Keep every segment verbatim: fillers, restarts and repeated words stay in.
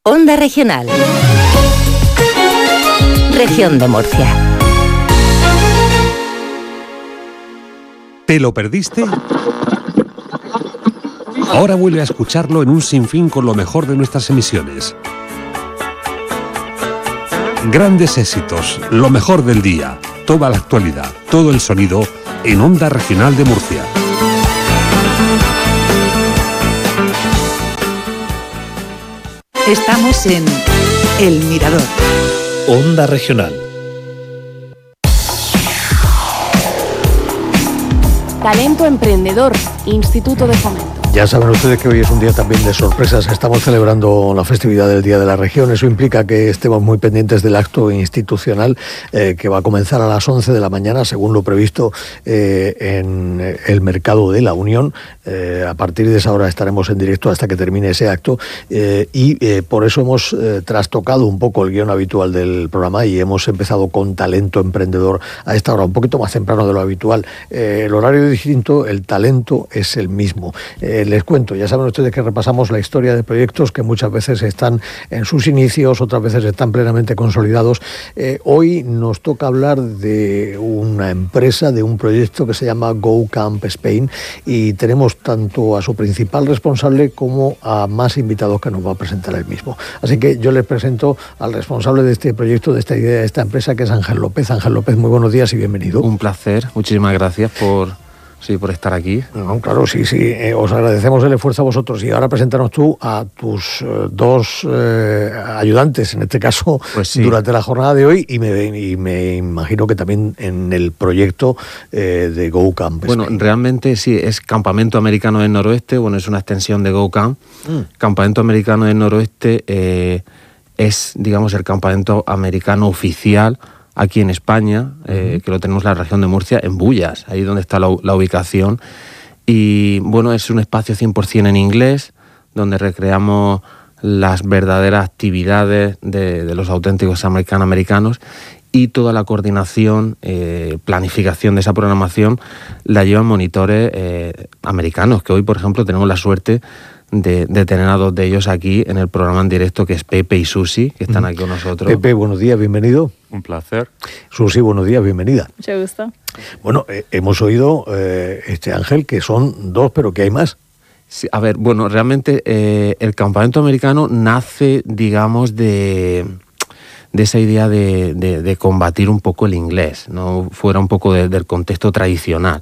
Onda Regional. Región de Murcia. ¿Te lo perdiste? Ahora vuelve a escucharlo en un sinfín con lo mejor de nuestras emisiones. Grandes éxitos, lo mejor del día, toda la actualidad, todo el sonido en Onda Regional de Murcia. Estamos en El Mirador. Onda Regional. Talento Emprendedor, Instituto de Fomento. Ya saben ustedes que hoy es un día también de sorpresas. Estamos celebrando la festividad del Día de la Región. Eso implica que estemos muy pendientes del acto institucional eh, que va a comenzar a las once de la mañana, según lo previsto eh, en el Mercado de la Unión. Eh, a partir de esa hora estaremos en directo hasta que termine ese acto eh, y eh, por eso hemos eh, trastocado un poco el guión habitual del programa y hemos empezado con Talento Emprendedor a esta hora, un poquito más temprano de lo habitual. Eh, el horario es distinto, el talento es el mismo. Eh, Les cuento, ya saben ustedes que repasamos la historia de proyectos que muchas veces están en sus inicios, otras veces están plenamente consolidados. Eh, hoy nos toca hablar de una empresa, de un proyecto que se llama Go Camp Spain y tenemos tanto a su principal responsable como a más invitados que nos va a presentar él mismo. Así que yo les presento al responsable de este proyecto, de esta idea, de esta empresa, que es Ángel López. Ángel López, muy buenos días y bienvenido. Un placer, muchísimas gracias por... Sí, por estar aquí. No, claro, sí, sí. Eh, os agradecemos el esfuerzo a vosotros. Y ahora preséntanos tú a tus eh, dos eh, ayudantes, en este caso, pues sí, durante la jornada de hoy. Y me, y me imagino que también en el proyecto eh, de Go Camp. Bueno, Spain. realmente sí, es Campamento Americano del Noroeste. Bueno, es una extensión de Go Camp. Mm. Campamento Americano del Noroeste eh, es, digamos, el campamento americano oficial aquí en España, eh, uh-huh. que lo tenemos en la región de Murcia, en Bullas, ahí donde está la, la ubicación. Y bueno, es un espacio cien por ciento en inglés, donde recreamos las verdaderas actividades de, de los auténticos americano-americanos y toda la coordinación, eh, planificación de esa programación la llevan monitores eh, americanos, que hoy, por ejemplo, tenemos la suerte De, de tener a dos de ellos aquí en el programa en directo, que es Pepe y Susi, que están aquí con nosotros. Pepe, buenos días, bienvenido. Un placer. Susi, buenos días, bienvenida. Mucho gusto. Bueno, eh, hemos oído, eh, este Ángel, que son dos, pero que hay más. Sí, a ver, bueno, realmente eh, el campamento americano nace, digamos, de... de esa idea de, de, de combatir un poco el inglés, no fuera un poco de, del contexto tradicional.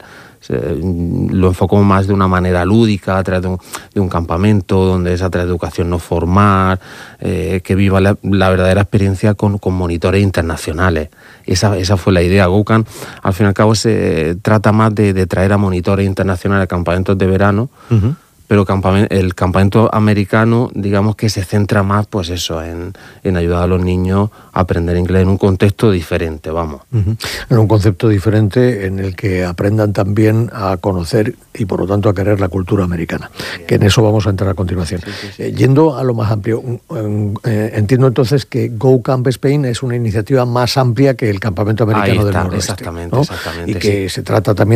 Lo enfocó más de una manera lúdica, a través de un, de un campamento, donde es a través de educación no formal, eh, que viva la, la verdadera experiencia con, con monitores internacionales. Esa, esa fue la idea. Go Camp, al fin y al cabo, se trata más de, de traer a monitores internacionales a campamentos de verano, uh-huh. pero campamento, el campamento americano, digamos que se centra más, pues eso, en, en ayudar a los niños a aprender inglés en un contexto diferente, vamos. Uh-huh. En un concepto diferente en el que aprendan también a conocer y por lo tanto a querer la cultura americana, bien, que en eso vamos a entrar a continuación. Sí, sí, sí. Eh, yendo a lo más amplio, eh, entiendo entonces que Go Camp Spain es una iniciativa más amplia que el Campamento Americano Ahí está, del Noroeste. Exactamente, ¿no? exactamente. Y que sí. se trata también